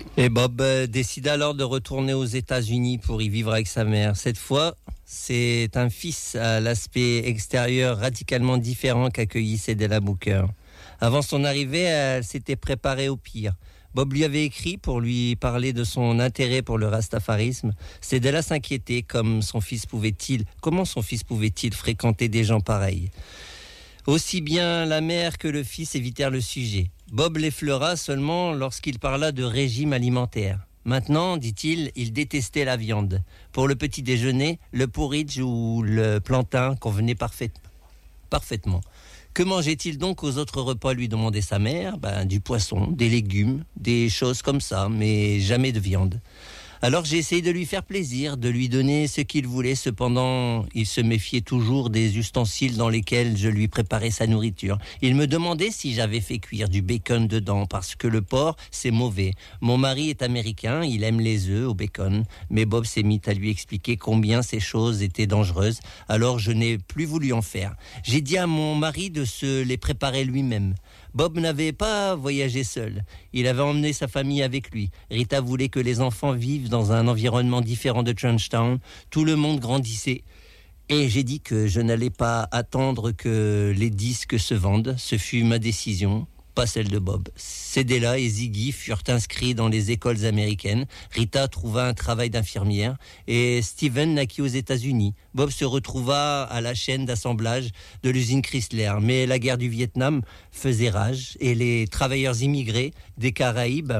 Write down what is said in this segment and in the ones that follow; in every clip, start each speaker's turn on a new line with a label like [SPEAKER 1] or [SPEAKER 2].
[SPEAKER 1] Et Bob décide alors de retourner aux États-Unis pour y vivre avec sa mère. Cette fois, c'est un fils à l'aspect extérieur radicalement différent qu'accueillissait Della Booker. Avant son arrivée, elle s'était préparée au pire. Bob lui avait écrit pour lui parler de son intérêt pour le rastafarisme. Della s'inquiétait comment son fils pouvait-il fréquenter des gens pareils. Aussi bien la mère que le fils évitèrent le sujet. Bob l'effleura seulement lorsqu'il parla de régime alimentaire. Maintenant, dit-il, il détestait la viande. Pour le petit déjeuner, le porridge ou le plantain convenaient parfaitement. Que mangeait-il donc aux autres repas, lui demandait sa mère ? Du poisson, des légumes, des choses comme ça, mais jamais de viande. Alors j'ai essayé de lui faire plaisir, de lui donner ce qu'il voulait. Cependant, il se méfiait toujours des ustensiles dans lesquels je lui préparais sa nourriture. Il me demandait si j'avais fait cuire du bacon dedans, parce que le porc, c'est mauvais. Mon mari est américain, il aime les œufs au bacon. Mais Bob s'est mis à lui expliquer combien ces choses étaient dangereuses. Alors je n'ai plus voulu en faire. J'ai dit à mon mari de se les préparer lui-même. Bob n'avait pas voyagé seul. Il avait emmené sa famille avec lui. Rita voulait que les enfants vivent dans un environnement différent de Trenchtown. Tout le monde grandissait. Et j'ai dit que je n'allais pas attendre que les disques se vendent. Ce fut ma décision, pas celle de Bob. Della et Ziggy furent inscrits dans les écoles américaines. Rita trouva un travail d'infirmière et Steven naquit aux États-Unis. Bob se retrouva à la chaîne d'assemblage de l'usine Chrysler. Mais la guerre du Vietnam faisait rage et les travailleurs immigrés des Caraïbes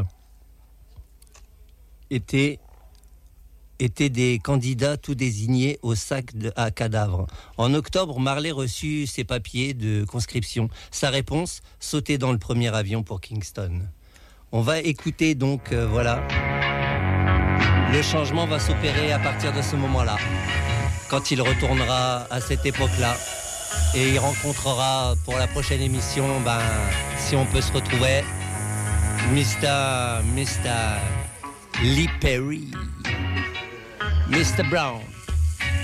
[SPEAKER 1] étaient des candidats tout désignés au sac à cadavres. En octobre, Marley reçut ses papiers de conscription. Sa réponse, sauter dans le premier avion pour Kingston. On va écouter donc, voilà. Le changement va s'opérer à partir de ce moment-là. Quand il retournera à cette époque-là. Et il rencontrera pour la prochaine émission, si on peut se retrouver, Mr. Lee Perry. Mr. Brown.